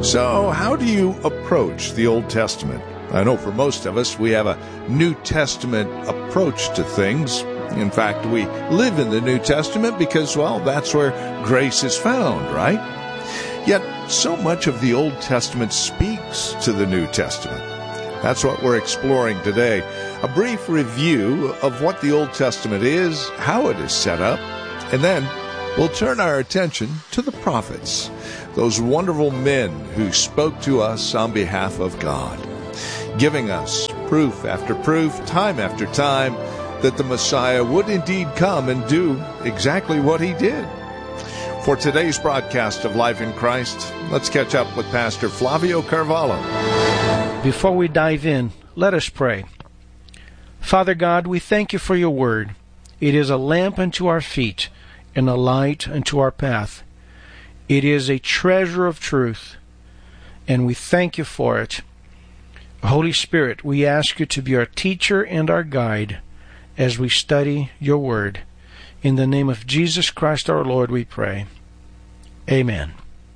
So, how do you approach the Old Testament? I know for most of us, we have a New Testament approach to things. In fact, we live in the New Testament because, well, that's where grace is found, right? Yet, so much of the Old Testament speaks to the New Testament. That's what we're exploring today. A brief review of what the Old Testament is, how it is set up, and then we'll turn our attention to the prophets, those wonderful men who spoke to us on behalf of God, giving us proof after proof, time after time, that the Messiah would indeed come and do exactly what he did. For today's broadcast of Life in Christ, let's catch up with Pastor Flavio Carvalho. Before we dive in, let us pray. Father God, we thank you for your word. It is a lamp unto our feet and a light unto our path. It is a treasure of truth, and we thank you for it. Holy Spirit, we ask you to be our teacher and our guide as we study your word. In the name of Jesus Christ our Lord we pray. Amen.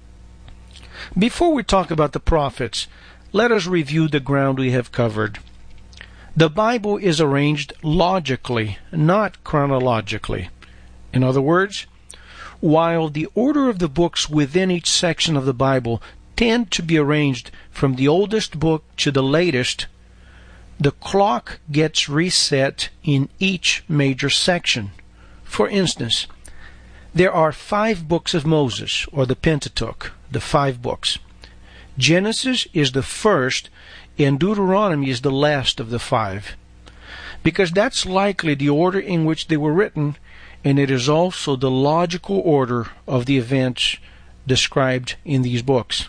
Before we talk about the prophets, let us review the ground we have covered. The Bible is arranged logically, not chronologically. In other words, while the order of the books within each section of the Bible tend to be arranged from the oldest book to the latest, the clock gets reset in each major section. For instance, there are 5 books of Moses, or the Pentateuch, the 5 books. Genesis is the first, and Deuteronomy is the last of the 5, because that's likely the order in which they were written, and it is also the logical order of the events described in these books.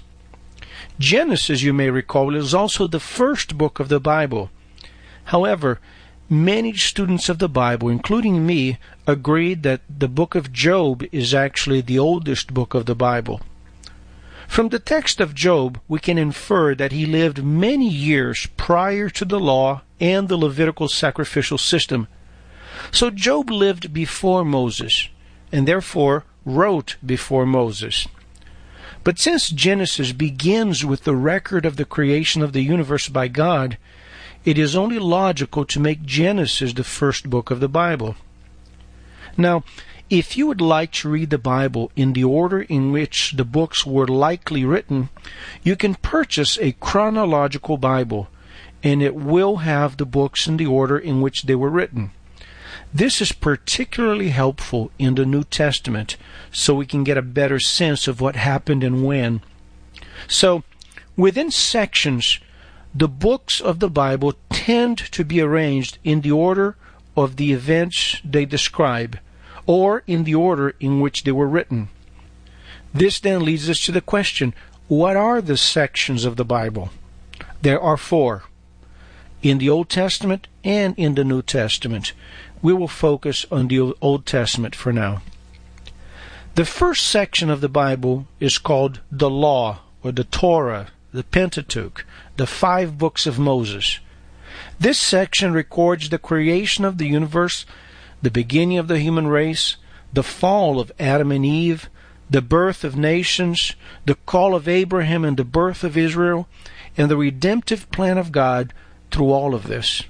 Genesis, you may recall, is also the first book of the Bible. However, many students of the Bible, including me, agreed that the book of Job is actually the oldest book of the Bible. From the text of Job, we can infer that he lived many years prior to the law and the Levitical sacrificial system. So Job lived before Moses, and therefore wrote before Moses. But since Genesis begins with the record of the creation of the universe by God, it is only logical to make Genesis the first book of the Bible. Now, if you would like to read the Bible in the order in which the books were likely written, you can purchase a chronological Bible, and it will have the books in the order in which they were written. This is particularly helpful in the New Testament, so we can get a better sense of what happened and when. So, within sections, the books of the Bible tend to be arranged in the order of the events they describe, or in the order in which they were written. This then leads us to the question, what are the sections of the Bible? There are 4, in the Old Testament and in the New Testament. We will focus on the Old Testament for now. The first section of the Bible is called the Law, or the Torah, the Pentateuch, the 5 books of Moses. This section records the creation of the universe, the beginning of the human race, the fall of Adam and Eve, the birth of nations, the call of Abraham and the birth of Israel, and the redemptive plan of God through all of this.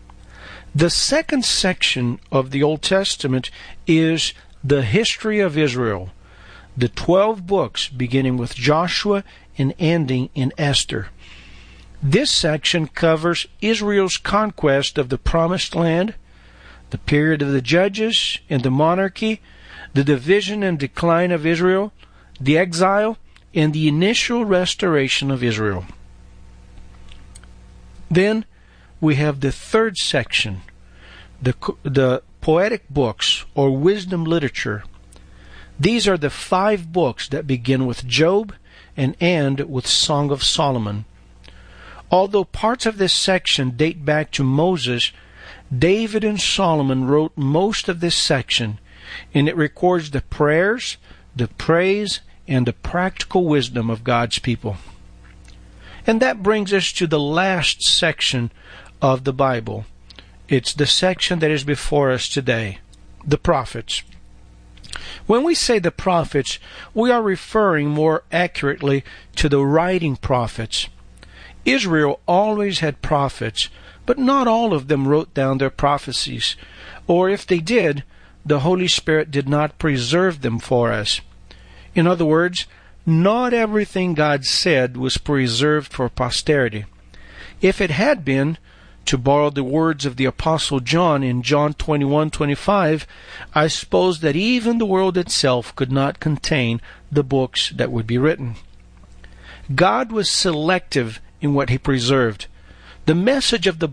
The second section of the Old Testament is the history of Israel, the 12 books beginning with Joshua and ending in Esther. This section covers Israel's conquest of the Promised Land, the period of the judges and the monarchy, the division and decline of Israel, the exile, and the initial restoration of Israel. Then we have the third section, the poetic books or wisdom literature. These are the 5 books that begin with Job and end with Song of Solomon. Although parts of this section date back to Moses, David and Solomon wrote most of this section, and it records the prayers, the praise, and the practical wisdom of God's people. And that brings us to the last section of the Bible. It's the section that is before us today, the prophets. When we say the prophets, we are referring more accurately to the writing prophets. Israel always had prophets, but not all of them wrote down their prophecies, or if they did, the Holy Spirit did not preserve them for us. In other words, not everything God said was preserved for posterity. If it had been, to borrow the words of the Apostle John in John 21:25, I suppose that even the world itself could not contain the books that would be written. God was selective in what He preserved. The message of the